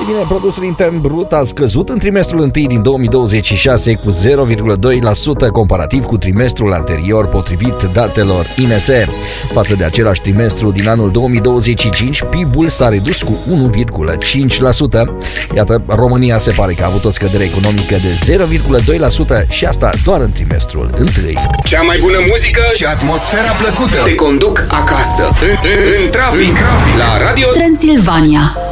bine, produsul intern brut a scăzut în trimestrul întâi din 2026 cu 0,2% comparativ cu trimestrul anterior, potrivit datelor INS. Față de același trimestru din anul 2025, PIB-ul s-a redus cu 1,5%. Iată, România se pare că a avut o scădere economică de 0,2% și asta doar în trimestrul întâi. Cea mai bună muzică și atmosfera plăcută te conduc acasă, în trafic, la Radio Transilvania.